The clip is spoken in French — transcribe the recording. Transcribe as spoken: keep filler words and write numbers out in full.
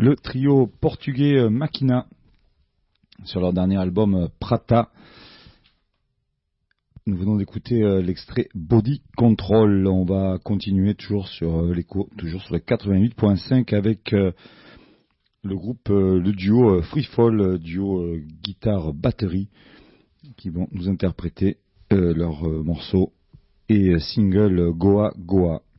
le trio portugais Machina sur leur dernier album Prata. Nous venons d'écouter euh, l'extrait Body Control. On va continuer toujours sur euh, l'écho, toujours sur le quatre-vingt-huit point cinq avec euh, le groupe, euh, le duo euh, Freefall, euh, duo euh, guitare-batterie, qui vont nous interpréter euh, leur euh, morceau et euh, single Goa Goa.